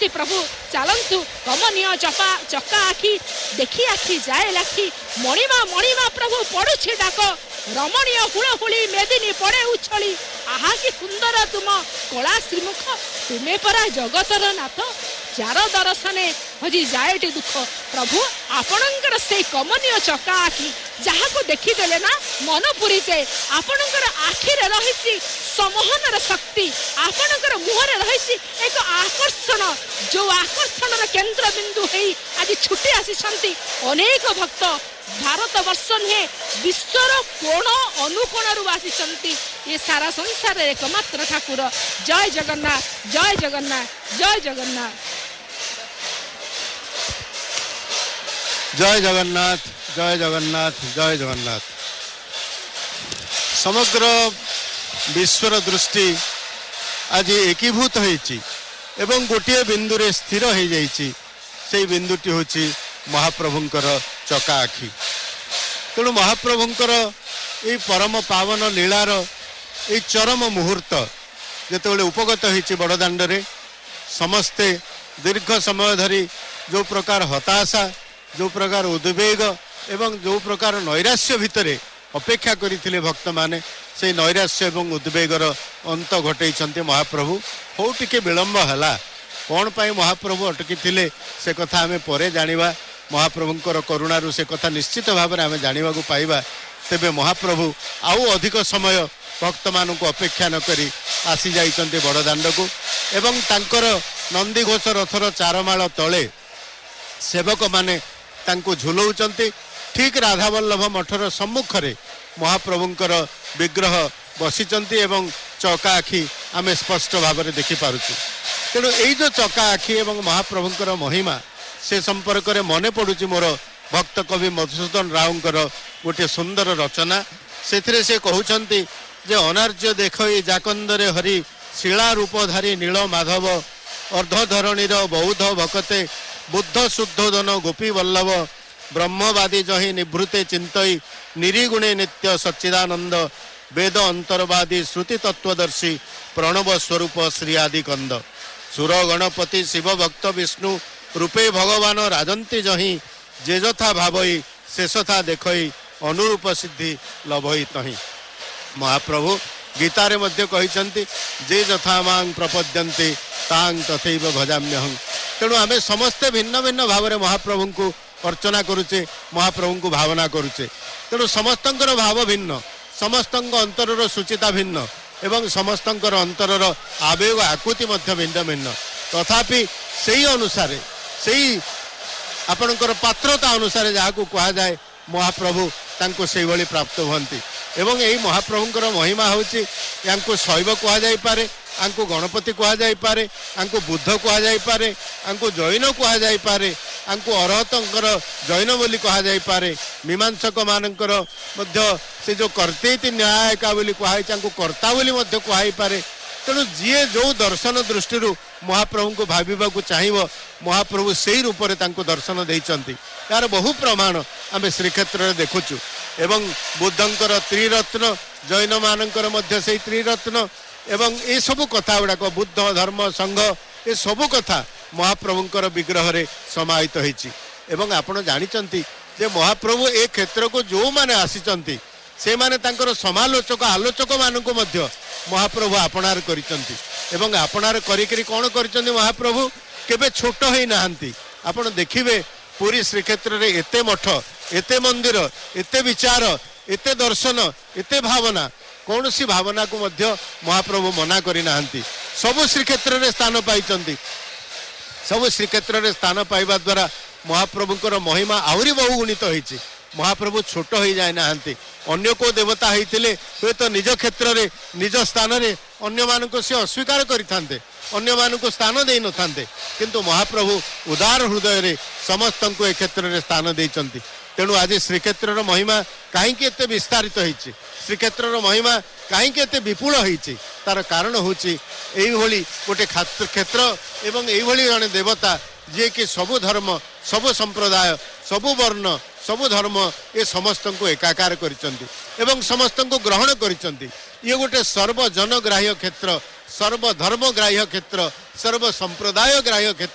आसुचंती प्रभु चलतु कमनीय चका आखि देखी आखि जाए लाखि मणिमा मणिमा प्रभु पड़ुछि डाक रमणीय हुलहुली मेदिनी पड़े उछली आहा कि सुंदर तुम कला श्रीमुख तुमे परा जगतर नाथ जार दर्शने हजी जाएटी दुख प्रभु आपणकर से कमनीय चका आखि जहाँ को देखीदेले ना मन पुरी जाए आपणकर आखिरे रही समोहनर शक्ति आपणकर मुहरे रही एक आकर्षण जो आकर्षण केंद्र बिंदु है आज छुटी आसी अनेक भक्त भारत वर्ष नुहे विश्वर कोण अनुकोण आसी ये सारा संसार एकमात्र ठाकुर जय जगन्नाथ जय जगन्नाथ जय जगन्नाथ जय जगन्नाथ जय जगन्नाथ जय जगन्नाथ। समग्र विश्वर दृष्टि आज एकीभूत होइछि एवं गोटे बिंदु रे स्थिर हो जाइछि से बिंदुटी होछि महाप्रभुंकर चका आखि। तेणु महाप्रभुंकर ये परम पावन लीलार ये चरम मुहूर्त जेतेबेले उपगत होइछि बड़दाण्डरे समस्ते दीर्घ समय धरी जो प्रकार हताशा जो प्रकार उद्वेग एवं जो प्रकार नैराश्य भितरे अपेक्षा करथिले भक्त माने से नैराश्य एवं उद्वेगर अंत घटैछन्ते महाप्रभु। हो टिके विलंब हला कौन पाई महाप्रभु अटकी थिले से कथा आमे परे जानिबा महाप्रभुंकर करुणारु से कथा निश्चित भाव में आमे जानिबा को पाइबा। तेबे महाप्रभु आउ अधिक समय भक्त मानक अपेक्षा न करी आसी जाइछन्ते बड़दाण्ड को एवं तांकर नंदीघोष रथर चारमाळ तले सेवक माने तांको झुलौचंती ठीक राधावल्लभ मठर सम्मुखरे महाप्रभुंकर विग्रह बसिचंती एवं चका आखि आमे स्पष्ट भाव में देखि पारुछु। तेणु यही जो चका आखि एवं महाप्रभुंकर महिमा से संपर्क में मने पड़ुछि मोर भक्त कवि मधुसूदन रावंकर गोटे सुंदर रचना से कहउछंती जे अनार्य देखई जाकंदरे हरि शिला रूपधारी नील माधव अर्धधरणीर बौद्ध भकते बुद्ध शुद्धोदन गोपी वल्लभ ब्रह्मवादी जहि निभृते चिंतई निरीगुणे नित्य सच्चिदानंद वेद अंतर्वादी श्रुति तत्वदर्शी प्रणव स्वरूप श्री आदि कंद सुर गणपति शिव भक्त विष्णु रूपे भगवान राजंती जहि जे जथा भावई शेषथा देखई अनुरूप सिद्धि लभई तहि। महाप्रभु गीतारे मध्य कहिसंती जे जथा मांग प्रपद्यन्ते तांग तथैव भजाम्यहं। तेणु आमे समस्ते भिन्न भिन्न भाव में महाप्रभु को अर्चना करुचे महाप्रभु को भावना करुचे। तेणु समस्तंकर भाव भिन्न समस्तंक अंतरर सुचिता भिन्न एवं समस्तंकर अंतरर आवेग आकृति मध्य भिन्न भिन्न तथापि सेही अनुसारे सेही आपणकर पात्रता अनुसारे जहाँ को कहा जाए महाप्रभु तांको सेही भली प्राप्त हुअन्ति। एवं यही महाप्रभुंकर महिमा होछि यांको शैव कहा जाई पारे आंको गणपति कहा जाई पारे आंको बुद्ध कहा जाई पारे आंको जैन कहा जाई पारे आंको अरहतंकर जैन बोली कहा जाई पारे मीमांसक मानकर मध्य से जो कर्तेति न्यायिका बोली कहा आंको कर्ता बोली मध्य कहा पारे। तेणु जीए जो दर्शन दृष्टि महाप्रभु को भाविबा को चाहिए महाप्रभु से ही रूप में तांको दर्शन देइचंती। यार बहु प्रमाण आमे श्रीक्षेत्र में देखुचु एवं बुद्धंकर त्रिरत्न जैन मानकर मध्य से त्रिरत्न एवं ये सबु कथा गुड़ाक बुद्ध धर्म संघ ये सबु कथा महाप्रभुंकर विग्रह रे समाहित होइछि। एवं आपण जानिचंती जे महाप्रभु ए क्षेत्र को जो माने आसीचंती से माने तांकर समालोचक आलोचक मानक मध्य महाप्रभु आपणार करिचंती एवं आपणार करिकरी कोन करिचंती महाप्रभु केबे छोट होई नाहंती। आपण देखिबे पूरी श्रीक्षेत्र रे एते मठ एते मंदिर एते विचार एते दर्शन एते भावना कौन सी भावना को मध्य महाप्रभु मना करी नाहंती। सबु श्रीक्षेत्र रे स्थान पाइचंती सबु श्रीक्षेत्र रे स्थान पाइबा द्वारा महाप्रभुंकर महिमा आहुरी बहु गुणित होइछि। महाप्रभु छोट हो जाए नाहंती अन्य को देवता होइतिले हुए तो निज क्षेत्र रे निज स्थान रे अन्य मानको से अस्वीकार करिथांते अन्य मानको स्थान देई नथांते किंतु महाप्रभु उदार हृदय रे समस्त को ए क्षेत्र रे स्थान देइचंती। तेणु आज श्रीक्षेत्र महिमा कहीं एते विस्तारित होइछि श्रीक्षेत्र महिमा कहीं एते विपुल होइछि तार कारण होछि एई भली गोटे क्षेत्र एवं एई भली जने देवता जे कि सबु धर्म सबु संप्रदाय सबु वर्ण सबु धर्म ये समस्त को एकाकार करिचंती एवं समस्त को ग्रहण करिचंती। ये गोटे सर्वजनग्राह्य क्षेत्र सर्वधर्म ग्राह्य क्षेत्र सर्व संप्रदाय ग्राह्य क्षेत्र।